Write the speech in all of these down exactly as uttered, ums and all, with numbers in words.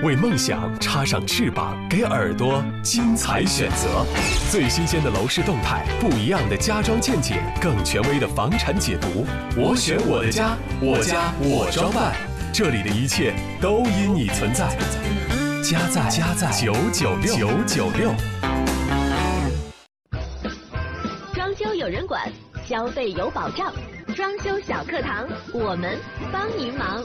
为梦想插上翅膀，给耳朵精彩选择。最新鲜的楼市动态，不一样的家装见解，更权威的房产解读。我选我的家，我家我装办，这里的一切都因你存在。家在家在九九六九九六。 装修有人管，消费有保障。装修小课堂，我们帮您忙。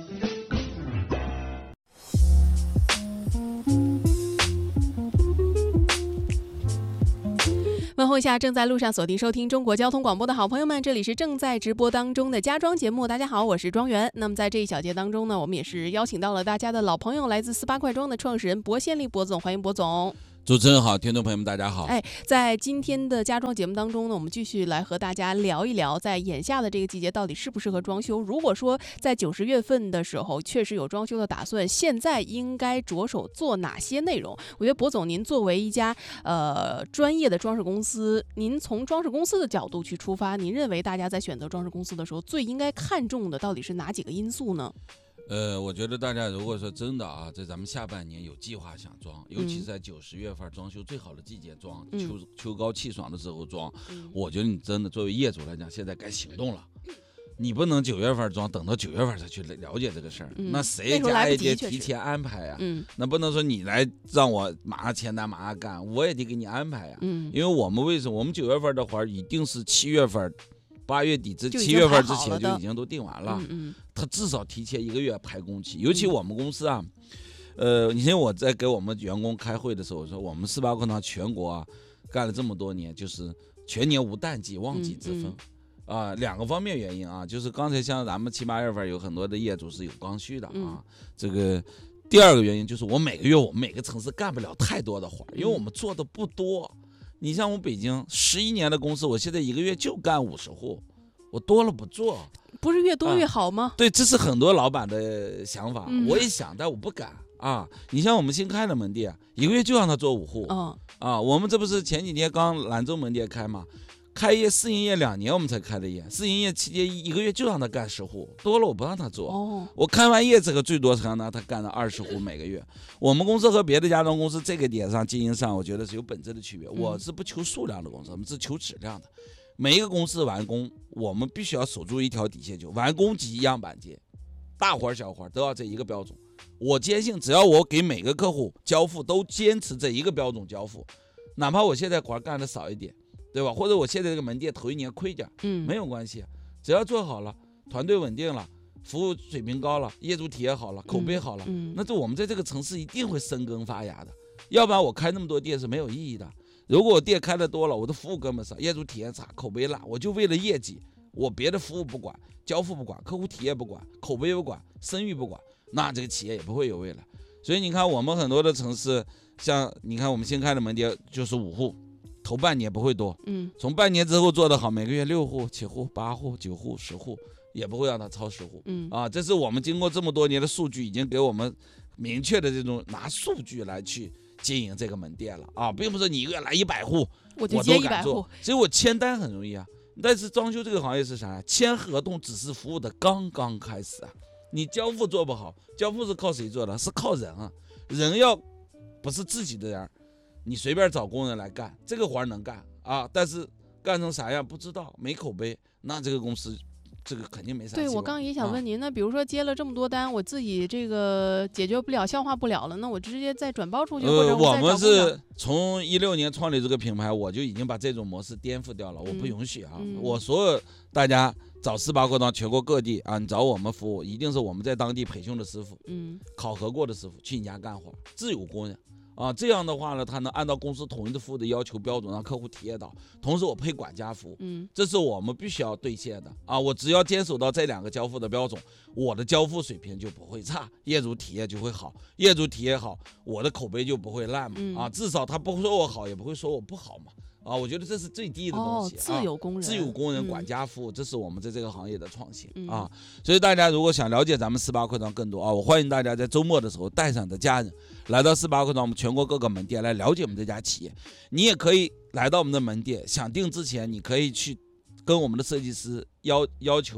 问候一下正在路上锁定收听中国交通广播的好朋友们，这里是正在直播当中的家装节目。大家好，我是庄园。那么在这一小节当中呢，我们也是邀请到了大家的老朋友，来自四八快装的创始人博先利博总，欢迎博总。 主持人好，听众朋友们大家好。 哎，在今天的家装节目当中呢，我们继续来和大家聊一聊，在眼下的这个季节到底适不适合装修。如果说在九十月份的时候确实有装修的打算，现在应该着手做哪些内容？我觉得博总您作为一家呃专业的装饰公司，您从装饰公司的角度去出发，您认为大家在选择装饰公司的时候最应该看重的到底是哪几个因素呢？ 呃，我觉得大家如果说真的啊，在咱们下半年有计划想装，尤其是在九十月份装修最好的季节装，嗯、秋秋高气爽的时候装，嗯、我觉得你真的作为业主来讲，现在该行动了。你不能九月份装，等到九月份才去了解这个事儿，嗯、那谁家也得提前安排呀、啊嗯？那不能说你来让我马上签单马上干，我也得给你安排呀、啊。嗯、因为我们为什么我们九月份的活一定是七月份。八月底至七月份之前就已经都定完了，嗯嗯他至少提前一个月排工期。尤其我们公司啊，呃，你像我在给我们员工开会的时候说，我们四八课堂全国啊干了这么多年，就是全年无淡季旺季之分，啊、嗯呃，两个方面原因啊，就是刚才像咱们七八月份有很多的业主是有刚需的啊，嗯、这个第二个原因就是我每个月我们每个城市干不了太多的活，因为我们做的不多。你像我北京十一年的公司，我现在一个月就干五十户，我多了不做， 不是越多越好吗？ 啊、对，这是很多老板的想法，嗯、我也想，但我不敢啊。你像我们新开的门店，一个月就让他做五户，哦、啊，我们这不是前几天刚兰州门店开吗？开业试营业两年我们才开的业，试营业期间一个月就让他干十户，多了我不让他做。哦，我开完业这个最多才让他干了二十户每个月。我们公司和别的家装公司这个点上经营上，我觉得是有本质的区别。我是不求数量的公司，我们是求质量的。每一个公司完工，我们必须要守住一条底线，就完工即样板间，大活小活都要这一个标准。我坚信，只要我给每个客户交付都坚持这一个标准交付，哪怕我现在活干的少一点。对吧？或者我现在这个门店头一年亏点，嗯，没有关系，只要做好了，团队稳定了，服务水平高了，业主体验好了，口碑好了，嗯嗯、那就我们在这个城市一定会生根发芽的。要不然我开那么多店是没有意义的。如果我店开的多了，我的服务根本少，业主体验差，口碑烂，我就为了业绩，我别的服务不管，交付不管，客户体验不管，口碑不管，声誉不管，那这个企业也不会有未来。所以你看，我们很多的城市，像你看我们新开的门店就是五户。头半年不会多，嗯，从半年之后做得好，每个月六户、七户、八户、九户、十户，也不会让它超十户，嗯啊，这是我们经过这么多年的数据，已经给我们明确的这种拿数据来去经营这个门店了啊，并不是你一个月来一百户， 我就接一百户， 所以我签单很容易啊。但是装修这个行业是啥？签合同只是服务的刚刚开始啊，你交付做不好，交付是靠谁做的？是靠人啊，人要不是自己的人。你随便找工人来干，这个活能干啊，但是干成啥样不知道，没口碑，那这个公司这个肯定没啥希望。 对，我刚刚也想问您，啊、那比如说接了这么多单，我自己这个解决不了、消化不了了，那我直接再转包出去， 呃、 或者我们是从一六年创立这个品牌，我就已经把这种模式颠覆掉了，我不允许啊！嗯、我所有大家找四八课堂全国各地啊，你找我们服务，一定是我们在当地培训的师傅，嗯，考核过的师傅去你家干活，自有工人。啊，这样的话呢，他能按照公司统一的服务的要求标准，让客户体验到。同时，我配管家服务，嗯，这是我们必须要兑现的啊。我只要坚守到这两个交付的标准，我的交付水平就不会差，业主体验就会好，业主体验好，我的口碑就不会烂嘛。嗯、啊，至少他不说我好，也不会说我不好嘛。啊，我觉得这是最低的东西。 哦，自有工人， 啊、自有工人管家服务，嗯、这是我们在这个行业的创新、嗯、啊。所以大家如果想了解咱们四八课堂更多啊，我欢迎大家在周末的时候带上你的家人来到四八课堂我们全国各个门店来了解我们这家企业。你也可以来到我们的门店，想定之前你可以去跟我们的设计师要要求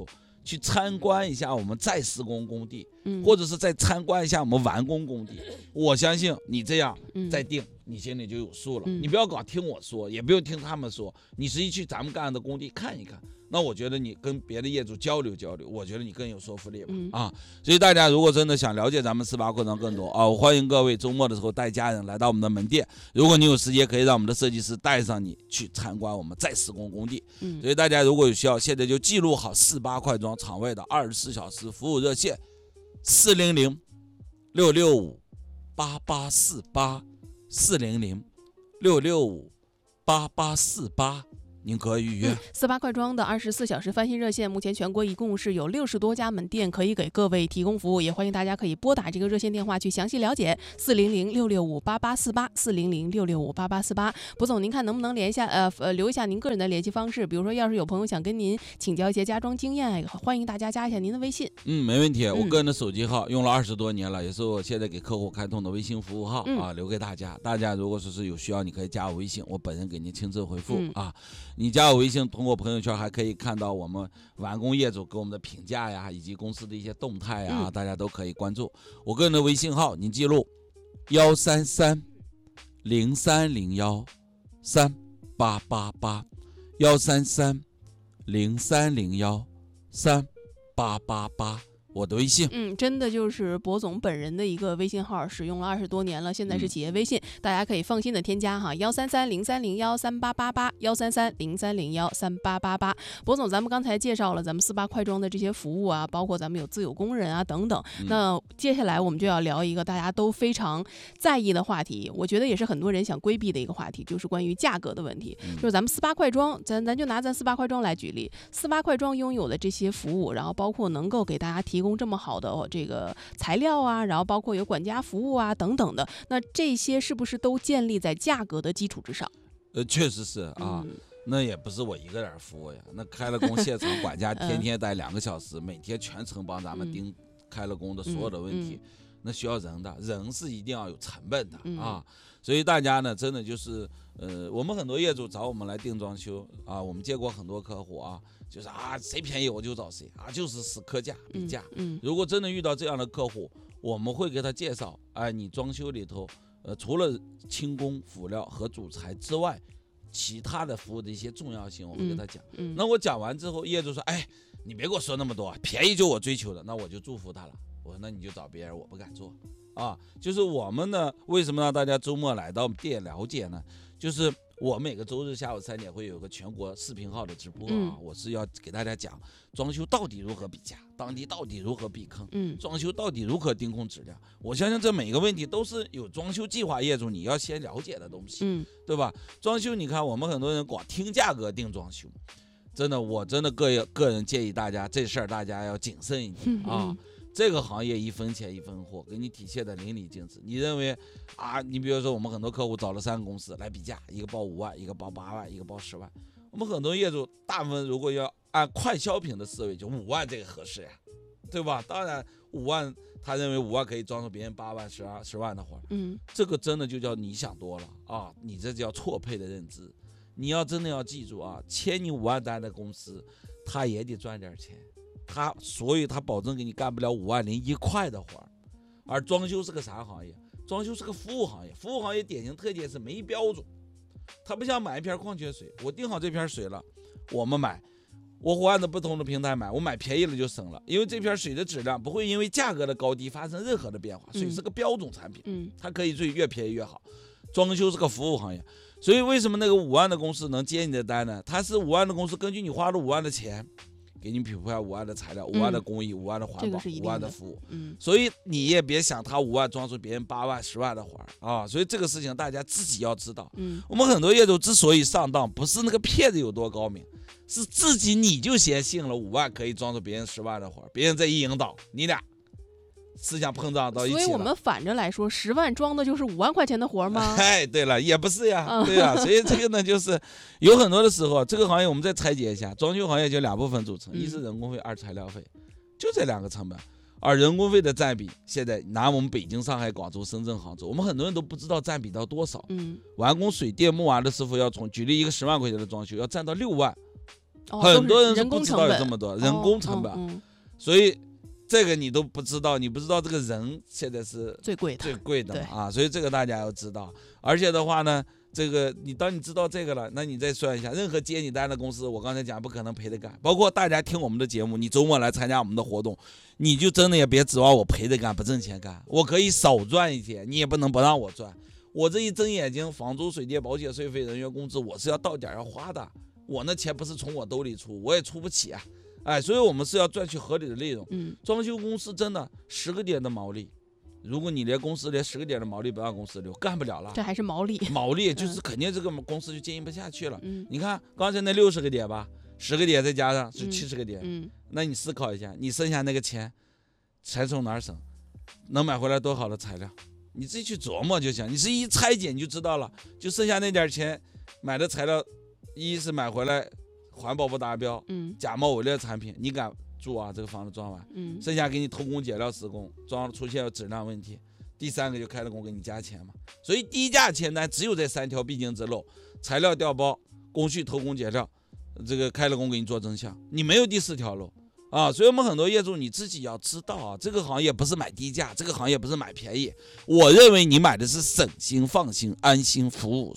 去参观一下我们再施工工地， 嗯、 或者是再参观一下我们完工工地。我相信你这样再定，嗯、你心里就有数了。嗯、你不要搞听我说，也不用听他们说，你实际去咱们干的工地看一看。那我觉得你跟别的业主交流交流，我觉得你更有说服力吧。嗯、啊，所以大家如果真的想了解咱们四八快装更多啊，我欢迎各位周末的时候带家人来到我们的门店。如果你有时间，可以让我们的设计师带上你去参观我们再施工工地。嗯、所以大家如果有需要，现在就记录好四八快装场外的二十四小时服务热线：四零零六六五八八四八，四零零六六五八八四八。您可以预约。 四八快装的二十四小时翻新热线，目前全国一共是有六十多家门店可以给各位提供服务，也欢迎大家可以拨打这个热线电话去详细了解。四零零六六五八八四八，四零零六六五八八四八。卜总，您看能不能连一下，呃呃，留一下您个人的联系方式？比如说，要是有朋友想跟您请教一些家装经验，欢迎大家加一下您的微信。 嗯，没问题。我个人的手机号用了二十多年了，也是我现在给客户开通的微信服务号、嗯、啊，留给大家。大家如果说是有需要，你可以加我微信，我本人给您亲自回复、嗯、啊。你加我微信，通过朋友圈还可以看到我们完工业主给我们的评价呀，以及公司的一些动态呀，嗯、大家都可以关注。我个人的微信号您记录：幺三三零三零幺三八八八，幺三三零三零幺三八八八。我的微信， 嗯，真的就是博总本人的一个微信号，使用了二十多年了，现在是企业微信，嗯、大家可以放心的添加哈，幺三三零三零幺三八八八，幺三三零三零幺三八八八。博总，咱们刚才介绍了咱们四八快装的这些服务啊，包括咱们有自有工人啊等等。嗯、那接下来我们就要聊一个大家都非常在意的话题，我觉得也是很多人想规避的一个话题，就是关于价格的问题。嗯、就是咱们四八快装，咱咱就拿咱四八快装来举例，四八快装拥有的这些服务，然后包括能够给大家提供这么好的这个材料啊，然后包括有管家服务啊等等的，那这些是不是都建立在价格的基础之上？ 呃，确实是啊，嗯、那也不是我一个人服务呀，那开了工现场管家天天待两个小时，每天全程帮咱们盯开了工的所有的问题，嗯嗯、那需要人的，人是一定要有成本的、嗯、啊，所以大家呢，真的就是呃，我们很多业主找我们来定装修啊，我们见过很多客户啊。就是啊，谁便宜我就找谁啊，就是死磕价比价。嗯嗯、如果真的遇到这样的客户，我们会给他介绍，哎，你装修里头，呃，除了轻工辅料和主材之外，其他的服务的一些重要性，我会给他讲。嗯嗯、那我讲完之后，业主说，哎，你别给我说那么多，便宜就我追求的，那我就祝福他了。我说，那你就找别人，我不敢做啊。就是我们呢，为什么让大家周末来到店了解呢？就是我每个周日下午三点会有个全国视频号的直播啊，嗯、我是要给大家讲装修到底如何比价，当地到底如何避坑，嗯，装修到底如何盯控质量。我相信这每个问题都是有装修计划业主你要先了解的东西，嗯，对吧？装修你看我们很多人光听价格定装修，真的我真的个个人建议大家这事儿大家要谨慎一点、嗯、啊。嗯这个行业一分钱一分货，给你体现的淋漓尽致。你认为啊？你比如说我们很多客户找了三个公司来比价，一个报五万，一个报八万，一个报十万。我们很多业主大部分如果要按快消品的思维，就五万这个合适呀，对吧？当然五万，他认为五万可以装出别人八万、十二、十万的活，嗯，这个真的就叫你想多了啊！你这叫错配的认知。你要真的要记住啊，签你五万单的公司，他也得赚点钱。他所以他保证给你干不了五万零一块的活儿，而装修是个啥行业？装修是个服务行业，服务行业典型特点是没标准，它不像买一瓶矿泉水，我定好这瓶水了，我们买，我换的不同的平台买，我买便宜了就省了，因为这瓶水的质量不会因为价格的高低发生任何的变化，水是个标准产品，嗯，它可以最越便宜越好。装修是个服务行业，所以为什么那个五万的公司能接你的单呢？它是五万的公司根据你花了五万的钱。给你匹配五万的材料，五万的工艺，五、嗯、万的环保，五、这个、万的服务，嗯，所以你也别想他五万装出别人八万、十万的活啊！所以这个事情大家自己要知道。嗯，我们很多业主之所以上当，不是那个骗子有多高明，是自己你就先信了五万可以装出别人十万的活，别人这一引导，你俩思想膨胀到一起了。 所以我们反着来说，十万装的就是五万块钱的活吗？ 哎，对了，也不是呀，对呀，所以这个呢，就是有很多的时候，这个行业我们再拆解一下，装修行业就两部分组成，嗯、一是人工费，二材料费，就这两个成本。而人工费的占比，现在拿我们北京、上海、广州、深圳、杭州，我们很多人都不知道占比到多少。嗯，完工水电木瓦的师傅要从举例一个十万块钱的装修，要占到六万， 哦、 很多人是不知道有这么多人工成本， 哦嗯嗯、 所以这个你都不知道，你不知道这个人现在是最贵的， 最贵的啊，所以这个大家要知道。而且的话呢，这个你当你知道这个了，那你再算一下，任何接你单的公司，我刚才讲不可能赔得干。包括大家听我们的节目，你周末来参加我们的活动，你就真的也别指望我赔得干不挣钱干，我可以少赚一些，你也不能不让我赚。我这一睁眼睛，房租、水电、保险、税费、人员工资，我是要到点要花的，我那钱不是从我兜里出，我也出不起啊。哎，所以我们是要赚取合理的利润。 嗯， 装修公司真的十个点的毛利，如果你连公司连十个点的毛利不让公司留，干不了了。 这还是毛利， 毛利就是肯定这个公司就经营不下去了。 嗯， 你看刚才那六十个点吧，十个点再加上是七十个点。 嗯， 那你思考一下，你剩下那个钱，钱从哪儿省？能买回来多好的材料？你自己去琢磨就行。你是一拆解你就知道了，就剩下那点钱，买的材料，一是买回来。环保不达标， 嗯， 假冒伪劣产品，你敢住啊？这个房子装完， 嗯， 剩下给你偷工减料施工，装出现质量问题，第三个就开了工给你加钱嘛。所以低价签单只有这三条必经之路：材料调包、工序偷工减料，这个开了工给你做真相，你没有第四条路啊。所以我们很多业主你自己要知道啊，这个行业不是买低价，这个行业不是买便宜。我认为你买的是省心、放心、安心服务。